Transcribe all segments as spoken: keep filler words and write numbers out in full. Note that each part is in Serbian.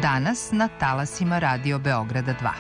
Danas na talasima Radio Beograda dva.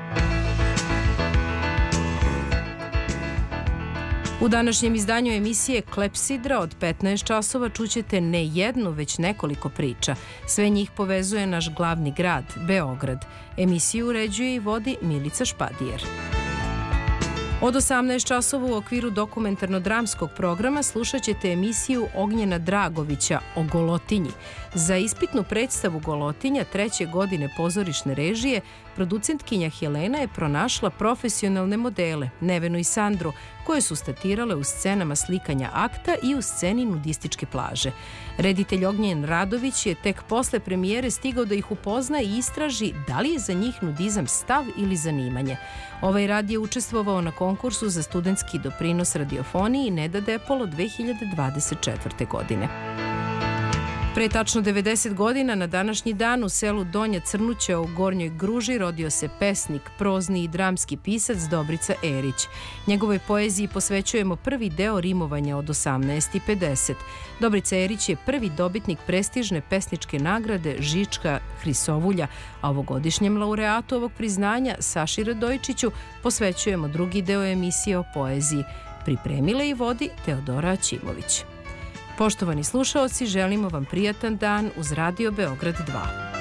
U današnjem izdanju emisije Klepsidra od petnaest časova čućete ne jednu, već nekoliko priča. Sve njih povezuje naš glavni grad, Beograd. Emisiju uređuje i vodi Milica Špadijer. Od osamnaest časova u okviru dokumentarno-dramskog programa slušat ćete emisiju Ognjena Dragovića o Golotinji. Za ispitnu predstavu Golotinja treće godine pozorišne režije producentkinja Helena je pronašla profesionalne modele, Nevenu i Sandru, koje su statirale u scenama slikanja akta i u sceni nudističke plaže. Reditelj Ognjen Radović je tek posle premijere stigao da ih upozna i istraži da li je za njih nudizam stav ili zanimanje. Ovaj rad je učestvovao na konkursu za studentski doprinos radiofoniji Neda Depolo dve hiljade dvadeset četvrte. godine. Pre tačno devedeset godina na današnji dan u selu Donja Crnuća u Gornjoj Gruži rodio se pesnik, prozni i dramski pisac Dobrica Erić. Njegovoj poeziji posvećujemo prvi deo rimovanja od osamnaest i pedeset. Dobrica Erić je prvi dobitnik prestižne pesničke nagrade Žička Hrisovulja, a ovogodišnjem laureatu ovog priznanja Saši Radojčiću posvećujemo drugi deo emisije o poeziji. Pripremila i vodi Teodora Aćimović. Poštovani slušaoci, želimo vam prijatan dan uz Radio Beograd dva.